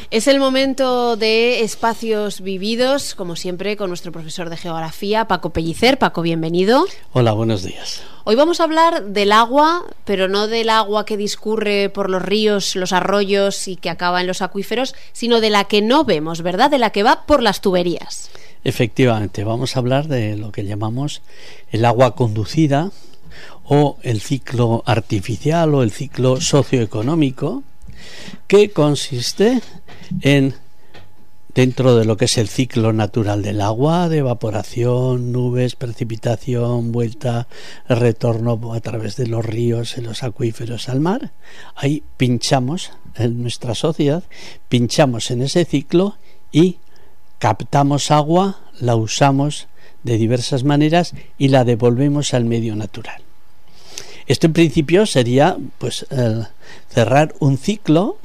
Es el momento de Espacios Vividos, como siempre, con nuestro profesor de Geografía, Paco Pellicer. Paco, bienvenido. Hola, buenos días. Hoy vamos a hablar del agua, pero no del agua que discurre por los ríos, los arroyos y que acaba en los acuíferos, sino de la que no vemos, ¿verdad? De la que va por las tuberías. Efectivamente, vamos a hablar de lo que llamamos el agua conducida o el ciclo artificial o el ciclo socioeconómico, que consiste en, dentro de lo que es el ciclo natural del agua, de evaporación, nubes, precipitación, vuelta, retorno a través de los ríos, en los acuíferos al mar. Ahí pinchamos en nuestra sociedad, pinchamos en ese ciclo y captamos agua, la usamos de diversas maneras y la devolvemos al medio natural. Esto en principio sería cerrar un ciclo,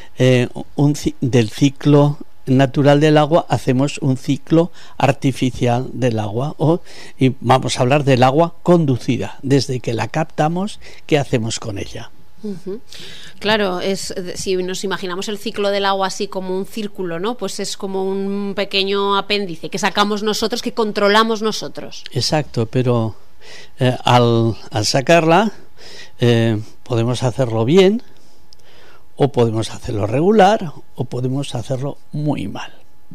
del ciclo natural del agua hacemos un ciclo artificial del agua, y vamos a hablar del agua conducida. Desde que la captamos, ¿qué hacemos con ella? Uh-huh. Claro, si nos imaginamos el ciclo del agua así como un círculo, ¿no? Pues es como un pequeño apéndice que sacamos nosotros, que controlamos nosotros. Exacto, pero al sacarla podemos hacerlo bien, o podemos hacerlo regular, o podemos hacerlo muy mal.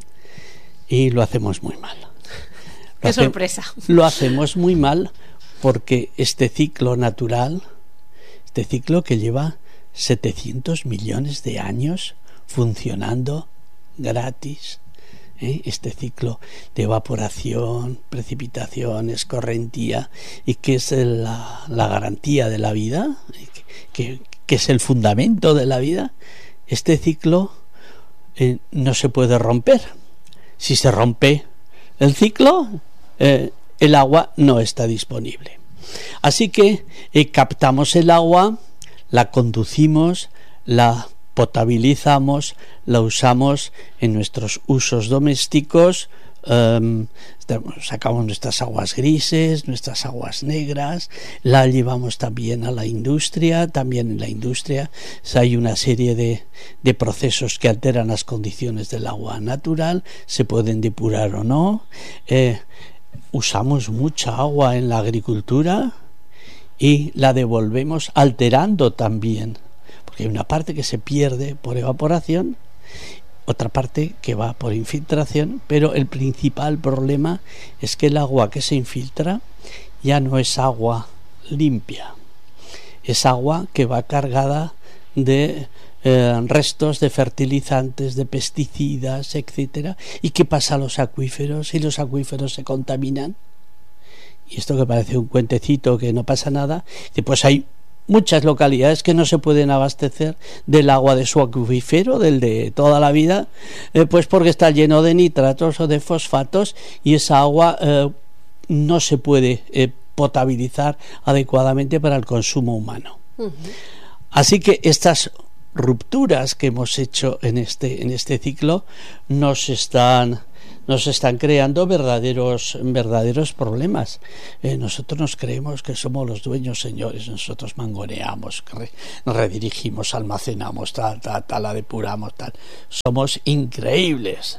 Y lo hacemos muy mal. ¡Qué sorpresa! Lo hacemos muy mal porque este ciclo natural, este ciclo que lleva 700 millones de años funcionando gratis, este ciclo de evaporación, precipitación, escorrentía, y que es la garantía de la vida, que es el fundamento de la vida, este ciclo no se puede romper. Si se rompe el ciclo, el agua no está disponible. Así que captamos el agua, la conducimos, la potabilizamos, la usamos en nuestros usos domésticos, sacamos nuestras aguas grises, nuestras aguas negras, la llevamos también a la industria. También en la industria hay una serie de procesos que alteran las condiciones del agua natural, se pueden depurar o no. Usamos mucha agua en la agricultura y la devolvemos alterando también, porque hay una parte que se pierde por evaporación, otra parte que va por infiltración, pero el principal problema es que el agua que se infiltra ya no es agua limpia, es agua que va cargada de restos de fertilizantes, de pesticidas, etcétera. ¿Y qué pasa a los acuíferos? Y los acuíferos se contaminan. Y esto, que parece un cuentecito, que no pasa nada, pues hay muchas localidades que no se pueden abastecer del agua de su acuífero, del de toda la vida, pues porque está lleno de nitratos o de fosfatos, y esa agua no se puede potabilizar adecuadamente para el consumo humano. Uh-huh. Así que estas rupturas que hemos hecho en este ciclo nos están creando verdaderos problemas. Nosotros nos creemos que somos los dueños señores, nosotros mangoneamos, redirigimos, almacenamos, tal, la depuramos, tal. Somos increíbles.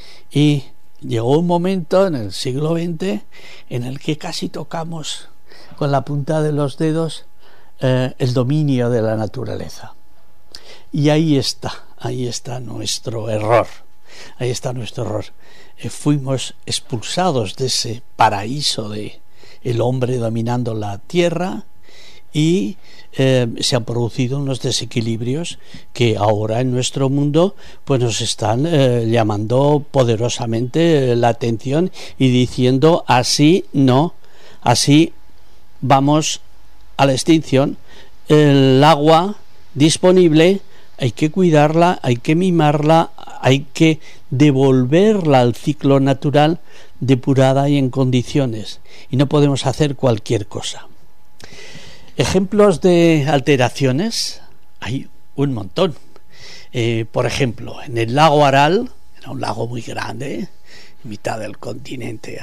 Y llegó un momento en el siglo XX en el que casi tocamos con la punta de los dedos el dominio de la naturaleza. Y ahí está nuestro error. Ahí está nuestro error. Fuimos expulsados de ese paraíso de el hombre dominando la tierra, y se han producido unos desequilibrios que ahora en nuestro mundo pues nos están llamando poderosamente la atención y diciendo: así no, así vamos a la extinción. El agua disponible hay que cuidarla, hay que mimarla, hay que devolverla al ciclo natural depurada y en condiciones, y no podemos hacer cualquier cosa. Ejemplos de alteraciones hay un montón. Por ejemplo, en el lago Aral, era un lago muy grande, en mitad del continente,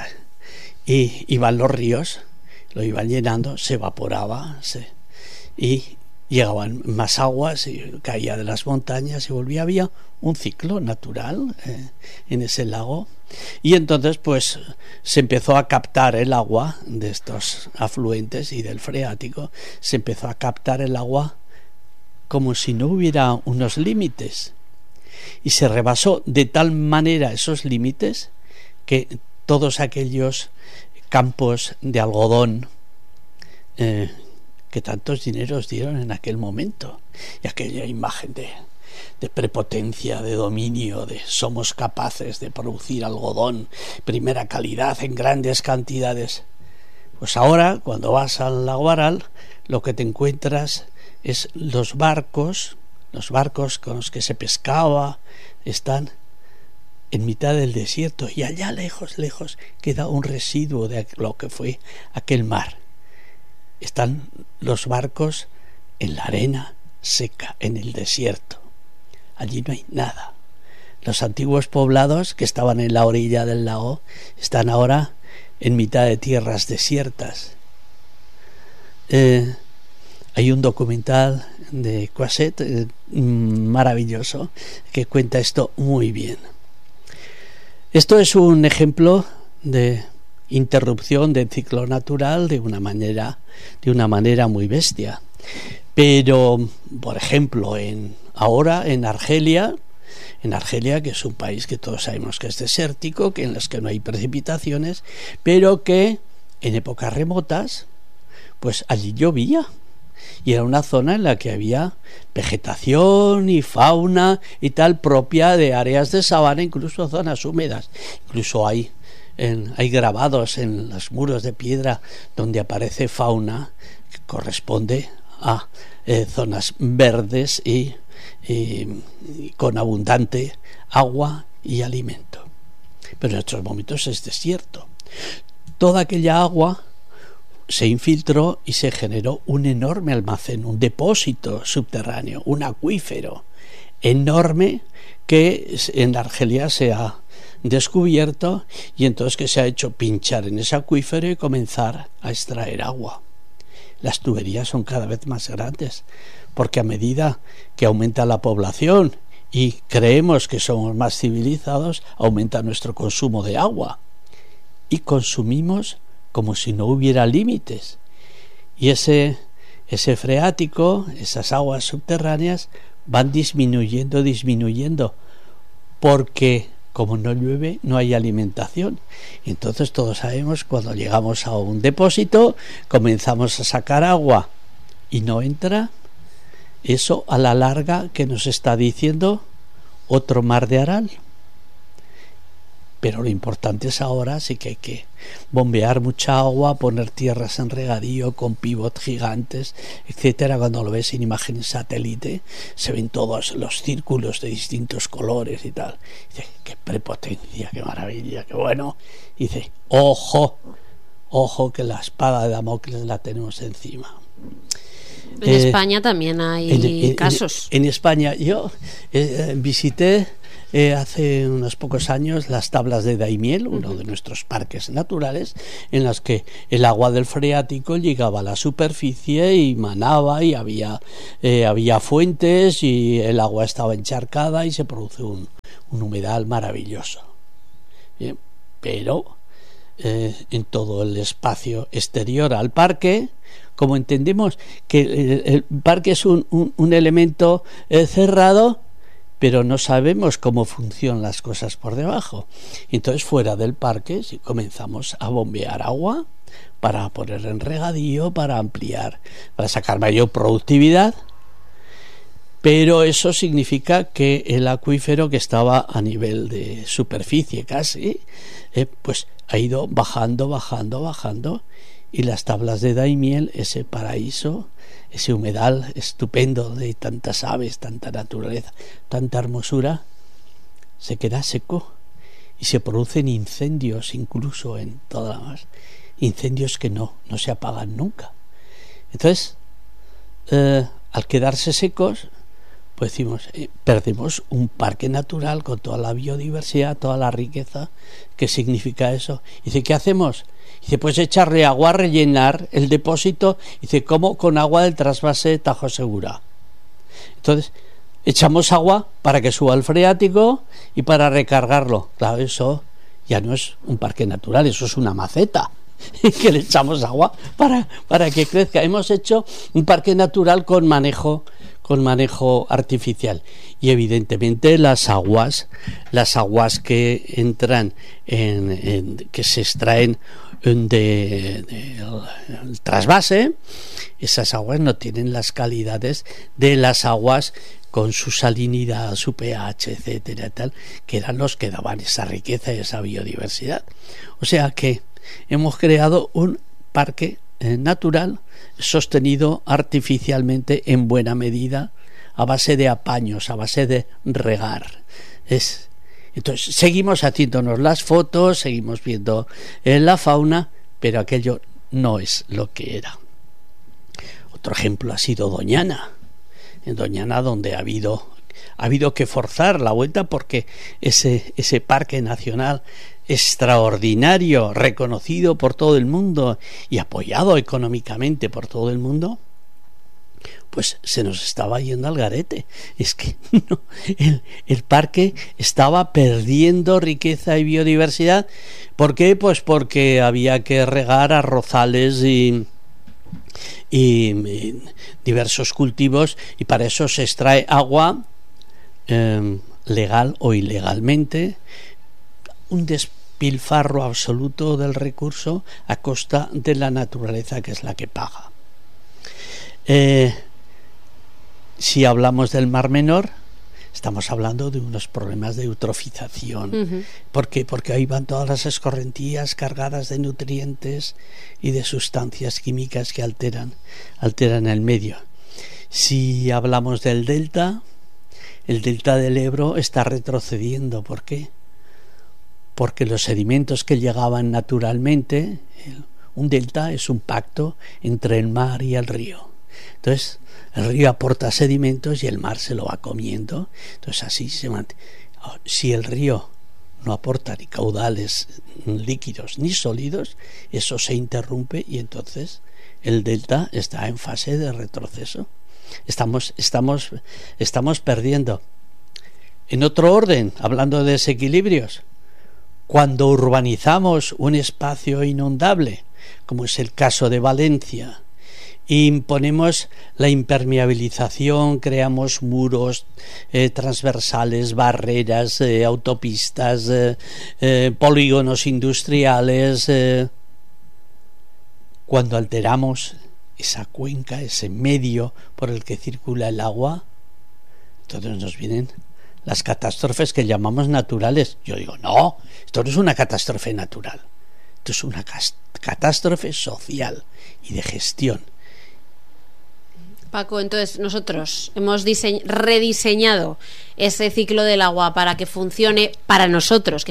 y iban los ríos, lo iban llenando, se evaporaba, y llegaban más aguas y caía de las montañas y volvía. Había un ciclo natural en ese lago, y entonces pues se empezó a captar el agua de estos afluentes y del freático, se empezó a captar el agua como si no hubiera unos límites, y se rebasó de tal manera esos límites que todos aquellos campos de algodón que tantos dineros dieron en aquel momento, y aquella imagen de prepotencia, de dominio, de somos capaces de producir algodón primera calidad en grandes cantidades. Pues ahora, cuando vas al lago Aral, lo que te encuentras es los barcos con los que se pescaba, están en mitad del desierto, y allá lejos queda un residuo de lo que fue aquel mar. Están los barcos en la arena seca, en el desierto. Allí no hay nada. Los antiguos poblados que estaban en la orilla del lago están ahora en mitad de tierras desiertas. Hay un documental de Croiset maravilloso que cuenta esto muy bien. Esto es un ejemplo de interrupción del ciclo natural de una manera muy bestia. Pero, por ejemplo, ahora en Argelia, que es un país que todos sabemos que es desértico, que en los que no hay precipitaciones, pero que en épocas remotas, pues allí llovía. Y era una zona en la que había vegetación y fauna y tal propia de áreas de sabana, incluso zonas húmedas. Incluso hay grabados en los muros de piedra donde aparece fauna que corresponde a zonas verdes y con abundante agua y alimento. Pero en estos momentos es desierto. Toda aquella agua se infiltró y se generó un enorme almacén, un depósito subterráneo, un acuífero enorme que en Argelia se ha descubierto, y entonces que se ha hecho pinchar en ese acuífero y comenzar a extraer agua. Las tuberías son cada vez más grandes, porque a medida que aumenta la población y creemos que somos más civilizados, aumenta nuestro consumo de agua, y consumimos como si no hubiera límites, y ese freático, esas aguas subterráneas van disminuyendo, porque como no llueve no hay alimentación. Entonces todos sabemos, cuando llegamos a un depósito comenzamos a sacar agua y no entra. Eso a la larga, que nos está diciendo otro mar de Aral. Pero lo importante es ahora sí que hay que bombear mucha agua, poner tierras en regadío con pivots gigantes, etcétera. Cuando lo ves en imagen satélite se ven todos los círculos de distintos colores y tal. Dice, qué prepotencia, qué maravilla, qué bueno. Dice, ojo que la espada de Damocles la tenemos encima. En España también hay casos. En España yo visité hace unos pocos años las tablas de Daimiel, uno de nuestros parques naturales, en las que el agua del freático llegaba a la superficie y manaba, y había fuentes, y el agua estaba encharcada y se produce un humedal maravilloso. Bien, pero en todo el espacio exterior al parque, como entendemos que el parque es un elemento cerrado, pero no sabemos cómo funcionan las cosas por debajo. Entonces, fuera del parque comenzamos a bombear agua para poner en regadío, para ampliar, para sacar mayor productividad. Pero eso significa que el acuífero, que estaba a nivel de superficie casi, pues ha ido bajando, y las tablas de Daimiel, ese paraíso, ese humedal estupendo de tantas aves, tanta naturaleza, tanta hermosura, se queda seco y se producen incendios, incluso en toda la mar, incendios que no se apagan nunca. Entonces, al quedarse secos, pues decimos, perdemos un parque natural con toda la biodiversidad, toda la riqueza. ¿Qué significa eso? Dice, ¿qué hacemos? Dice, pues echarle agua, rellenar el depósito. Dice, ¿cómo? Con agua del trasvase Tajo Segura. Entonces, echamos agua para que suba el freático y para recargarlo. Claro, eso ya no es un parque natural, eso es una maceta. Que le echamos agua para que crezca. Hemos hecho un parque natural con manejo artificial, y evidentemente las aguas que entran que se extraen del trasvase, esas aguas no tienen las calidades de las aguas con su salinidad, su pH, etcétera, tal, que eran los que daban esa riqueza y esa biodiversidad. O sea que hemos creado un parque natural sostenido artificialmente en buena medida, a base de apaños, a base de regar. Entonces seguimos haciéndonos las fotos, seguimos viendo la fauna, pero aquello no es lo que era. Otro ejemplo ha sido Doñana. En Doñana, donde ha habido que forzar la vuelta, porque ese parque nacional extraordinario, reconocido por todo el mundo y apoyado económicamente por todo el mundo, pues se nos estaba yendo al garete. Es que no, el parque estaba perdiendo riqueza y biodiversidad. ¿Por qué? Pues porque había que regar arrozales y diversos cultivos, y para eso se extrae agua legal o ilegalmente, un despilfarro absoluto del recurso a costa de la naturaleza, que es la que paga. Si hablamos del Mar Menor, estamos hablando de unos problemas de eutrofización. Uh-huh. ¿Por qué? Porque ahí van todas las escorrentías cargadas de nutrientes y de sustancias químicas que alteran el medio. Si hablamos del delta, el delta del Ebro está retrocediendo. ¿Por qué? Porque los sedimentos que llegaban naturalmente, un delta es un pacto entre el mar y el río. Entonces, el río aporta sedimentos y el mar se lo va comiendo. Entonces, así se mantiene. Si el río no aporta ni caudales líquidos ni sólidos, eso se interrumpe y entonces el delta está en fase de retroceso. Estamos perdiendo. En otro orden, hablando de desequilibrios, cuando urbanizamos un espacio inundable, como es el caso de Valencia, imponemos la impermeabilización, creamos muros transversales, barreras, autopistas, polígonos industriales. Cuando alteramos esa cuenca, ese medio por el que circula el agua, entonces nos vienen las catástrofes que llamamos naturales. Yo digo, no, esto no es una catástrofe natural, esto es una catástrofe social y de gestión. Paco, entonces nosotros hemos rediseñado ese ciclo del agua para que funcione para nosotros,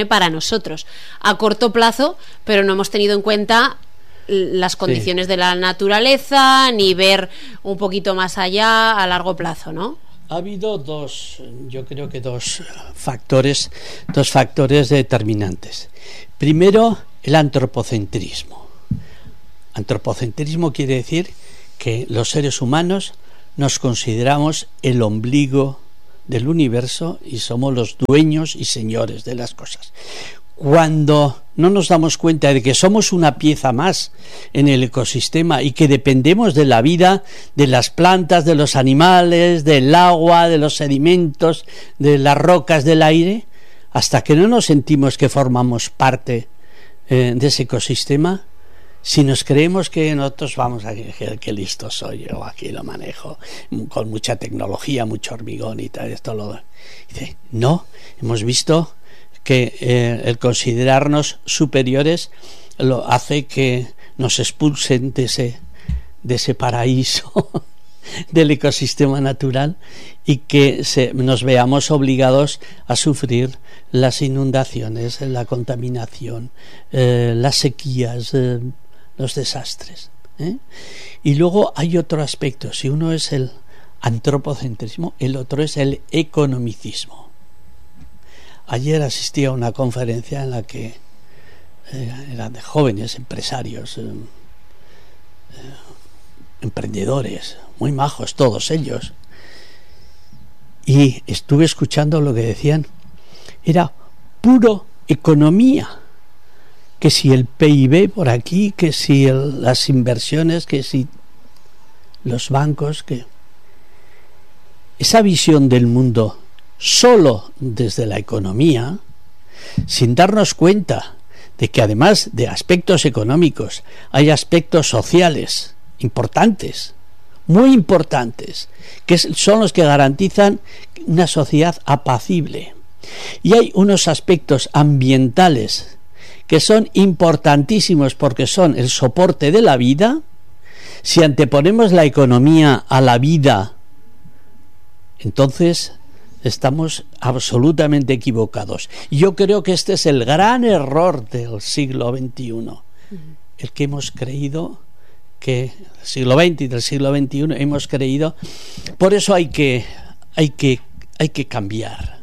a corto plazo, pero no hemos tenido en cuenta las condiciones de la naturaleza, ni ver un poquito más allá a largo plazo, ¿no? Ha habido dos factores determinantes. Primero, el antropocentrismo. Antropocentrismo quiere decir que los seres humanos nos consideramos el ombligo del universo y somos los dueños y señores de las cosas. Cuando no nos damos cuenta de que somos una pieza más en el ecosistema y que dependemos de la vida de las plantas, de los animales, del agua, de los sedimentos, de las rocas, del aire, hasta que no nos sentimos que formamos parte de ese ecosistema, si nos creemos que nosotros vamos a decir que listo soy yo, aquí lo manejo con mucha tecnología, mucho hormigón y tal, esto lo dice, no, hemos visto que el considerarnos superiores lo hace que nos expulsen de ese paraíso del ecosistema natural y que nos veamos obligados a sufrir las inundaciones, la contaminación, las sequías, los desastres. Y luego hay otro aspecto. Si uno es el antropocentrismo, el otro es el economicismo. Ayer asistí a una conferencia en la que eran de jóvenes empresarios, emprendedores, muy majos todos ellos. Y estuve escuchando lo que decían, era puro economía, que si el PIB por aquí, que si las inversiones, que si los bancos, que esa visión del mundo solo desde la economía, sin darnos cuenta de que además de aspectos económicos hay aspectos sociales importantes, muy importantes, que son los que garantizan una sociedad apacible. Y hay unos aspectos ambientales que son importantísimos porque son el soporte de la vida. Si anteponemos la economía a la vida, entonces estamos absolutamente equivocados. Yo creo que este es el gran error del siglo XXI, el que hemos creído que del siglo XX y del siglo XXI hemos creído. Por eso hay que cambiar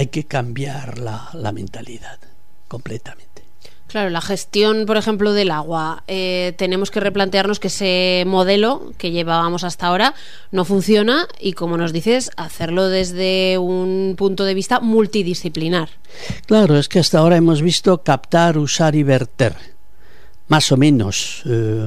la mentalidad completamente. Claro, la gestión, por ejemplo, del agua, tenemos que replantearnos que ese modelo que llevábamos hasta ahora no funciona y, como nos dices, hacerlo desde un punto de vista multidisciplinar. Claro, es que hasta ahora hemos visto captar, usar y verter, más o menos,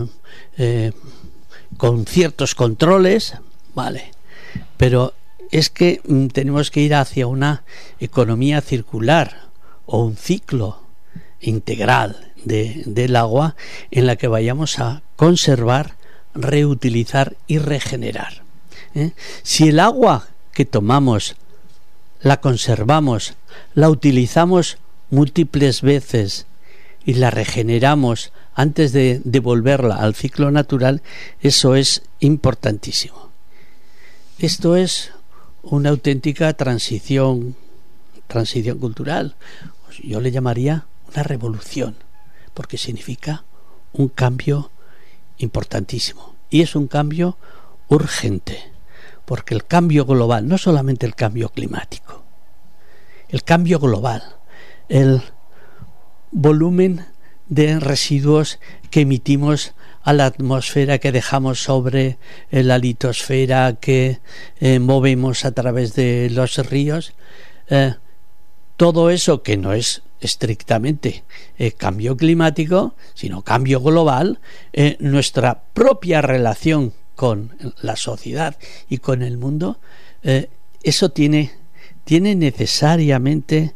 con ciertos controles, vale, pero es que tenemos que ir hacia una economía circular o un ciclo integral del agua en la que vayamos a conservar, reutilizar y regenerar. Si el agua que tomamos la conservamos, la utilizamos múltiples veces y la regeneramos antes de devolverla al ciclo natural, eso es importantísimo. Esto es una auténtica transición cultural. Yo le llamaría una revolución, porque significa un cambio importantísimo. Y es un cambio urgente, porque el cambio global, no solamente el cambio climático, el cambio global, el volumen de residuos que emitimos a la atmósfera, que dejamos sobre la litosfera, que movemos a través de los ríos, todo eso que no es estrictamente cambio climático, sino cambio global, nuestra propia relación con la sociedad y con el mundo, eso tiene necesariamente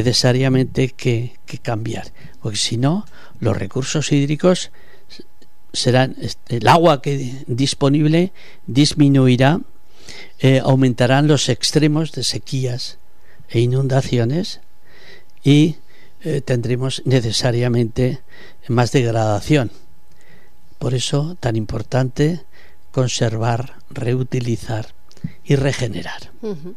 que cambiar, porque si no, los recursos hídricos serán, el agua que disponible disminuirá, aumentarán los extremos de sequías e inundaciones y tendremos necesariamente más degradación. Por eso tan importante conservar, reutilizar y regenerar.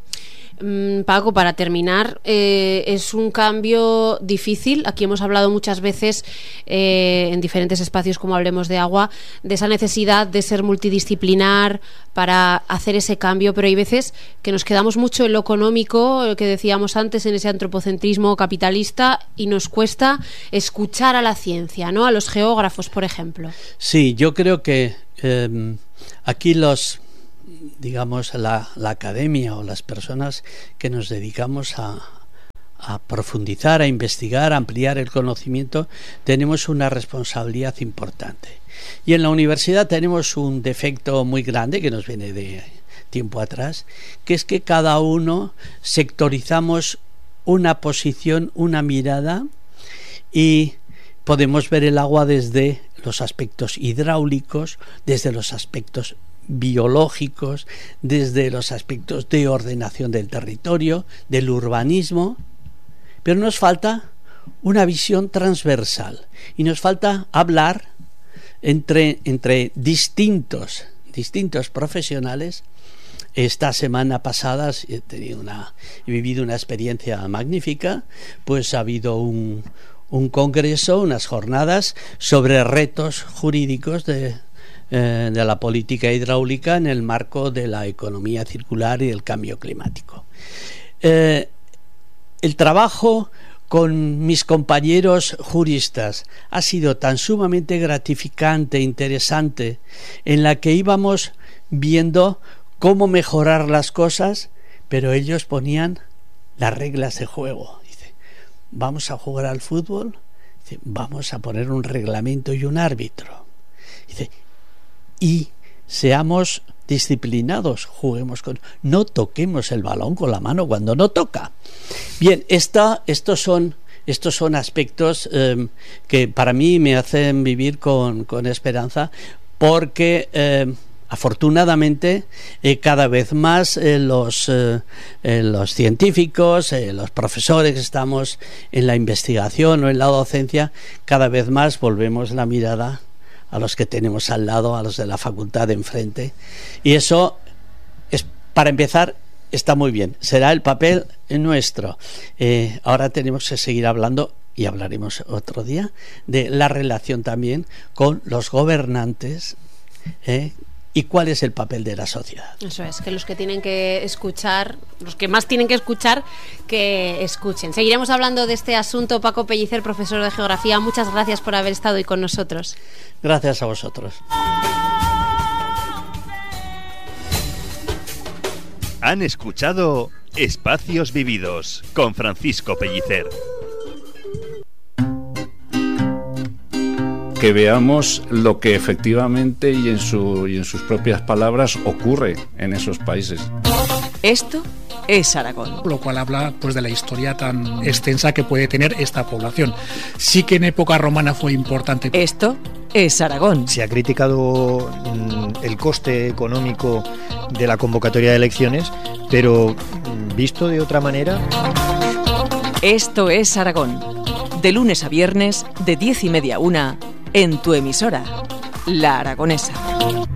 Paco, para terminar, es un cambio difícil. Aquí hemos hablado muchas veces en diferentes espacios, como hablemos de agua, de esa necesidad de ser multidisciplinar para hacer ese cambio, pero hay veces que nos quedamos mucho en lo económico, lo que decíamos antes, en ese antropocentrismo capitalista, y nos cuesta escuchar a la ciencia, ¿no? A los geógrafos, por ejemplo. Sí, yo creo que aquí digamos la academia o las personas que nos dedicamos a profundizar, a investigar, a ampliar el conocimiento, tenemos una responsabilidad importante. Y en la universidad tenemos un defecto muy grande que nos viene de tiempo atrás, que es que cada uno sectorizamos una posición, una mirada, y podemos ver el agua desde los aspectos hidráulicos, desde los aspectos biológicos, desde los aspectos de ordenación del territorio, del urbanismo, pero nos falta una visión transversal y nos falta hablar entre distintos profesionales. Esta semana pasada he vivido una experiencia magnífica, pues ha habido un congreso, unas jornadas sobre retos jurídicos de la política hidráulica en el marco de la economía circular y del cambio climático. El trabajo con mis compañeros juristas ha sido tan sumamente gratificante, interesante, en la que íbamos viendo cómo mejorar las cosas, pero ellos ponían las reglas de juego. Dice, vamos a jugar al fútbol, dice, vamos a poner un reglamento y un árbitro. Dice, y seamos disciplinados, no toquemos el balón con la mano cuando no toca. Bien, estos son aspectos que para mí me hacen vivir con esperanza, porque afortunadamente cada vez más los científicos, los profesores que estamos en la investigación o en la docencia, cada vez más volvemos la mirada a los que tenemos al lado, a los de la facultad de enfrente, y eso es, para empezar, está muy bien, será el papel nuestro. Ahora tenemos que seguir hablando, y hablaremos otro día, de la relación también con los gobernantes, y cuál es el papel de la sociedad. Eso es, que los que tienen que escuchar, los que más tienen que escuchar, que escuchen. Seguiremos hablando de este asunto. Paco Pellicer, profesor de Geografía, muchas gracias por haber estado hoy con nosotros. Gracias a vosotros. Han escuchado Espacios Vividos con Francisco Pellicer. Que veamos lo que efectivamente y en sus propias palabras ocurre en esos países. Esto es Aragón. Lo cual habla pues de la historia tan extensa que puede tener esta población. Sí que en época romana fue importante. Esto es Aragón. Se ha criticado el coste económico de la convocatoria de elecciones, pero visto de otra manera. Esto es Aragón. De lunes a viernes, de 10:30 a 1, en tu emisora, La Aragonesa.